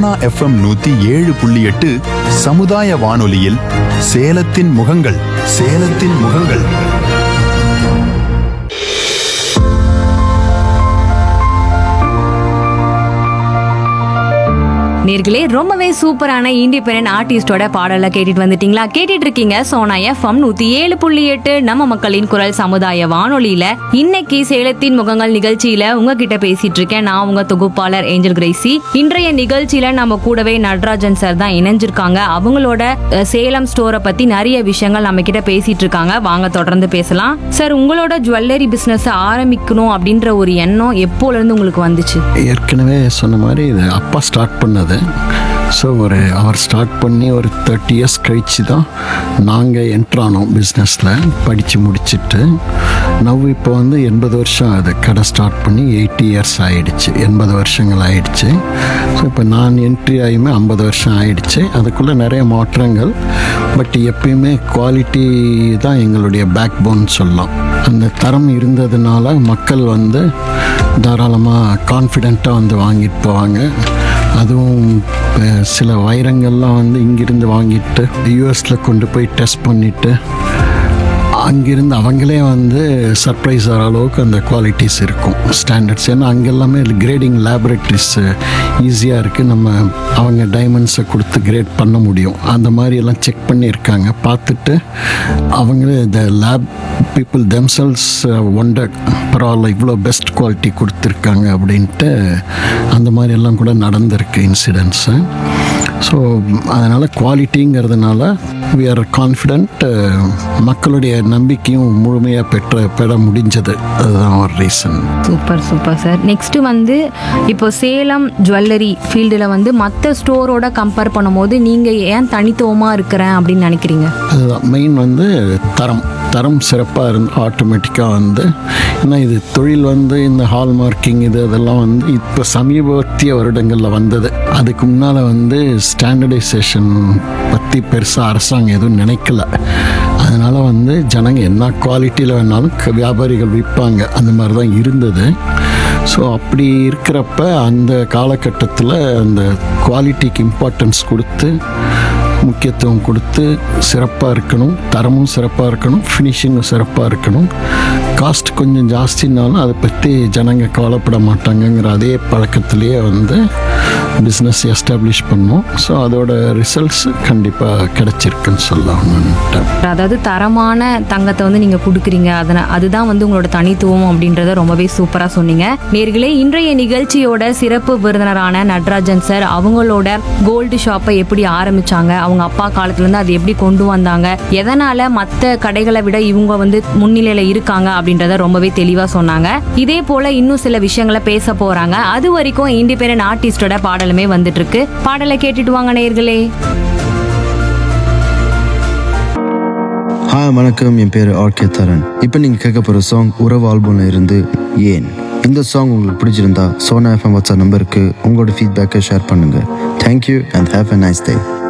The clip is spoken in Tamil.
சோனா எஃப்எம் 107.8 சமுதாய வானொலியில் சேலத்தின் முகங்கள் சேலத்தின் முகங்கள். நேர்களே, ரொம்பவே சூப்பரான இண்டிபெண்டன்ட் ஆர்டிஸ்டோட பாடலை கேட்டுட்டு வந்துட்டீங்களா? கேட்டுட்டு இருக்கீங்க சோனா எஃப்எம் 107.8 நம்ம மக்களின் குரல் சமுதாய வானொலியில. இன்னைக்கு சேலத்தின் முகங்கள் நிகழ்ச்சியில உங்ககிட்ட பேசிட்டு இருக்கேன் நான், உங்க தொகுப்பாளர் ஏஞ்சல் கிரேசி. இன்றைய நிகழ்ச்சியில நம்ம கூடவே நடராஜன் சார் தான் இணைஞ்சிருக்காங்க. அவங்களோட சேலம் ஸ்டோரை பத்தி நிறைய விஷயங்கள் நம்ம கிட்ட பேசிட்டு இருக்காங்க. வாங்க தொடர்ந்து பேசலாம். சார், உங்களோட ஜுவல்லரி பிசினஸ் ஆரம்பிக்கணும் அப்படின்ற ஒரு எண்ணம் எப்போல இருந்து உங்களுக்கு வந்துச்சு? ஏற்கனவே சொன்ன மாதிரி இது அப்பா ஸ்டார்ட் பண்ணது. ஸோ அவர் ஸ்டார்ட் பண்ணி ஒரு 30 இயர்ஸ் கழித்து தான் நாங்கள் என்ட்ரானோம் பிஸ்னஸில் படித்து முடிச்சுட்டு. இப்போ 80 வருஷம் ஆகுது கடை ஸ்டார்ட் பண்ணி. 80 இயர்ஸ் ஆகிடுச்சு, 80 வருஷங்கள் ஆகிடுச்சு. ஸோ இப்போ நான் என்ட்ரி ஆகியுமே 50 வருஷம் ஆகிடுச்சு. அதுக்குள்ளே நிறைய மாற்றங்கள். பட் எப்பயுமே குவாலிட்டி தான் எங்களுடைய பேக் போன் சொல்லலாம். அந்த தரம் இருந்ததுனால மக்கள் தாராளமாக கான்ஃபிடெண்ட்டாக வாங்கிட்டு போவாங்க. அதுவும் சில வைரங்கள்லாம் இங்கிருந்து வாங்கிட்டு யூஎஸில் கொண்டு போய் டெஸ்ட் பண்ணிவிட்டு அங்கிருந்து அவங்களே சர்ப்ரைஸ் ஆகிற அளவுக்கு அந்த குவாலிட்டிஸ் இருக்கும், ஸ்டாண்டர்ட்ஸ். ஏன்னா அங்கே எல்லாமே கிரேடிங் லேபரேட்டரிஸ் ஈஸியாக இருக்குது. நம்ம அவங்க டைமண்ட்ஸை கொடுத்து கிரேட் பண்ண முடியும். அந்த மாதிரி எல்லாம் செக் பண்ணியிருக்காங்க. பார்த்துட்டு அவங்களே the lab people themselves wondered, பரவாயில்ல இவ்வளோ பெஸ்ட் குவாலிட்டி கொடுத்துருக்காங்க அப்படின்ட்டு. அந்த மாதிரி எல்லாம் கூட நடந்திருக்கு இன்சிடென்ட்ஸு. ஸோ அதனால் குவாலிட்டிங்கிறதுனால வி ஆர் கான்ஃபிடென்ட். மக்களுடைய நம்பிக்கையும் முழுமையாக பெற முடிஞ்சது. அதுதான் ஒரு reason. Super super sir. Next இப்போ சேலம் ஜுவல்லரி ஃபீல்டில் மற்ற ஸ்டோரோட கம்பேர் பண்ணும்போது நீங்கள் ஏன் தனித்துவமாக இருக்கிறேன் அப்படின்னு நினைக்கிறீங்க? அதுதான் மெயின். தரம் சிறப்பாக இருந்து ஆட்டோமேட்டிக்காக ஏன்னா இது தொழில் இந்த ஹால்மார்க்கிங் அதெல்லாம் இப்போ சமீபத்திய வருடங்களில் வந்தது. அதுக்கு முன்னால் ஸ்டாண்டர்டைசேஷன் பற்றி பெருசாக அரசாங்கம் எதுவும் நினைக்கல. அதனால் ஜனங்க என்ன குவாலிட்டியில் வேணாலும் வியாபாரிகள் விற்பாங்க, அந்த மாதிரி தான் இருந்தது. ஸோ அப்படி இருக்கிறப்ப அந்த காலகட்டத்தில் அந்த குவாலிட்டிக்கு இம்பார்ட்டன்ஸ் கொடுத்து, முக்கியத்துவம் கொடுத்து சிறப்பாக இருக்கணும், தரமும் சிறப்பாக இருக்கணும், ஃபினிஷிங்கும் சிறப்பாக இருக்கணும். காஸ்ட் கொஞ்சம் ஜாஸ்தினாலும் அதை பற்றி ஜனங்க கவலைப்பட மாட்டாங்கங்கிற அதே பழக்கத்திலேயே பிஸ்னஸ் எஸ்டாப்ளிஷ் பண்ணோம். ஸோ அதோட ரிசல்ட்ஸ் கண்டிப்பாக கிடைச்சிருக்குன்னு சொல்லலாம். அதாவது தரமான தங்கத்தை நீங்கள் கொடுக்குறீங்க, அதுதான் உங்களோட தனித்துவம் அப்படின்றத ரொம்பவே சூப்பராக சொன்னீங்க. நேர்களே, இன்றைய நிகழ்ச்சியோட சிறப்பு விருந்தினரான நடராஜன் சார் அவங்களோட கோல்டு ஷாப்பை எப்படி ஆரம்பிச்சாங்க, அவங்க அப்பா காலத்துலேருந்து அது எப்படி கொண்டு வந்தாங்க, எதனால மற்ற கடைகளை விட இவங்க முன்னிலையில் இருக்காங்க அப்படின்றத ரொம்பவே தெளிவாக சொன்னாங்க. இதே போல இன்னும் சில விஷயங்களை பேச போறாங்க. அது வரைக்கும் இண்டிபெண்டன்ட் ஆர்டிஸ்டோட பாடலுமே வந்துட்டு இருக்கு. பாடலை கேட்டுட்டு வாங்க நேயர்களே. ஹாய், வணக்கம். என் பேர் ஆர்கே தரன். இப்போ நீங்கள் கேட்க போகிற சாங் உறவு ஆல்பம்ல இருந்து ஏன். இந்த சாங் உங்களுக்கு பிடிச்சிருந்தா சோனா எஃப்எம் வாட்ஸ்அப் நம்பருக்கு உங்களோட ஃபீட்பேக்கை ஷேர் பண்ணுங்கள். Thank you and have a nice day.